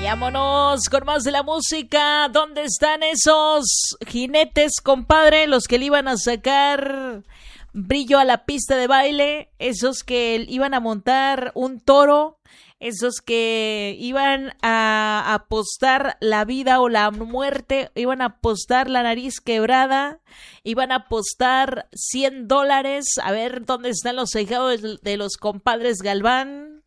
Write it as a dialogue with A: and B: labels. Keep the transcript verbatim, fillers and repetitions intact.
A: Vámonos con más de la música. ¿Dónde están esos jinetes, compadre? Los que le iban a sacar brillo a la pista de baile, esos que iban a montar un toro, esos que iban a apostar la vida o la muerte, iban a apostar la nariz quebrada, iban a apostar cien dólares. A ver, ¿dónde están los hijados de los compadres Galván?